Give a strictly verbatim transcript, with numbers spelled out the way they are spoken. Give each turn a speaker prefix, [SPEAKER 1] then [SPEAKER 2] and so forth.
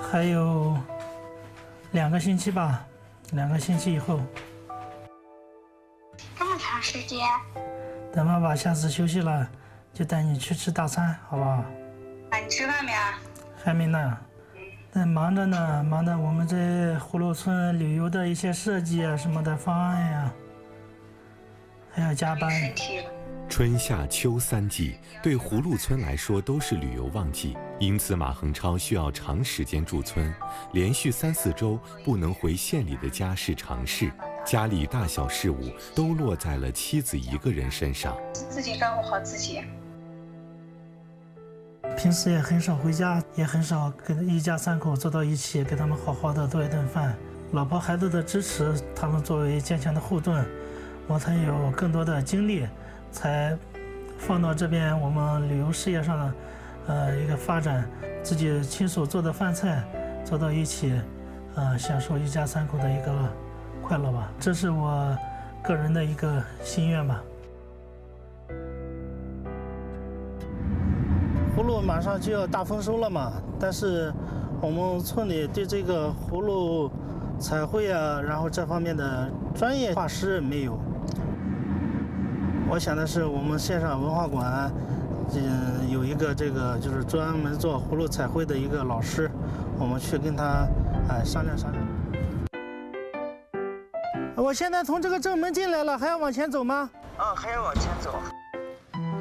[SPEAKER 1] 还有两个星期吧，两个星期以后。
[SPEAKER 2] 这么长时间？
[SPEAKER 1] 等爸爸下次休息了，就带你去吃大餐，好不好？
[SPEAKER 2] 啊，你吃饭没啊？
[SPEAKER 1] 还没呢。但忙着呢，忙着我们在葫芦村旅游的一些设计啊什么的方案呀、啊，还要加班。
[SPEAKER 3] 春夏秋三季对葫芦村来说都是旅游旺季，因此马恒超需要长时间驻村，连续三四周不能回县里的家事常事，家里大小事务都落在了妻子一个人身上。
[SPEAKER 2] 自己照顾好自己。
[SPEAKER 1] 平时也很少回家，也很少跟一家三口坐到一起，给他们好好的做一顿饭。老婆孩子的支持，他们作为坚强的后盾，我才有更多的精力，才放到这边我们旅游事业上的呃一个发展。自己亲手做的饭菜，坐到一起，呃，享受一家三口的一个快乐吧。这是我个人的一个心愿吧。葫芦马上就要大丰收了嘛，但是我们村里对这个葫芦彩绘啊，然后这方面的专业画师没有。我想的是我们县上文化馆，嗯，有一个这个就是专门做葫芦彩绘的一个老师，我们去跟他哎商量商量。我现在从这个正门进来了，还要往前走吗？
[SPEAKER 4] 嗯，还要往前走。